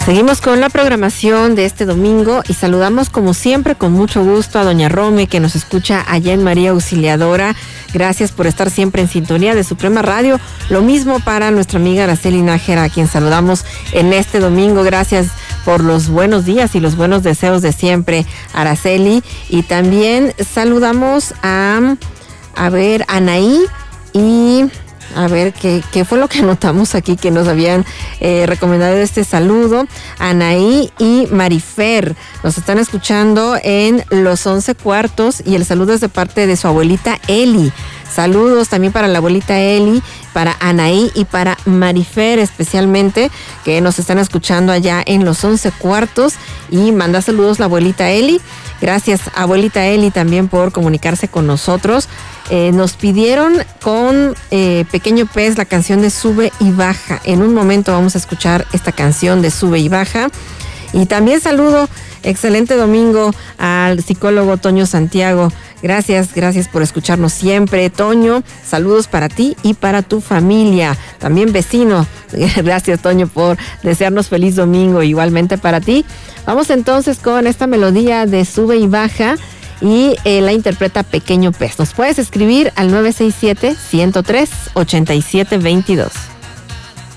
Seguimos con la programación de este domingo y saludamos como siempre con mucho gusto a doña Rome, que nos escucha allá en María Auxiliadora. Gracias por estar siempre en sintonía de Suprema Radio. Lo mismo para nuestra amiga Araceli Nájera, a quien saludamos en este domingo. Gracias por los buenos días y los buenos deseos de siempre, Araceli. Y también saludamos a Anaí y... A ver, ¿qué fue lo que anotamos aquí que nos habían recomendado este saludo? Anaí y Marifer nos están escuchando en los 11 cuartos y el saludo es de parte de su abuelita Eli. Saludos también para la abuelita Eli, para Anaí y para Marifer especialmente, que nos están escuchando allá en los 11 cuartos, y manda saludos la abuelita Eli. Gracias, abuelita Eli, también por comunicarse con nosotros. Nos pidieron con Pequeño Pez la canción de Sube y Baja. En un momento vamos a escuchar esta canción de Sube y Baja. Y también saludo, excelente domingo, al psicólogo Toño Santiago. Gracias por escucharnos siempre, Toño. Saludos para ti y para tu familia, también vecino. Gracias, Toño, por desearnos feliz domingo, igualmente para ti. Vamos entonces con esta melodía de Sube y Baja, y la interpreta Pequeño Pez. Nos puedes escribir al 967-103-8722.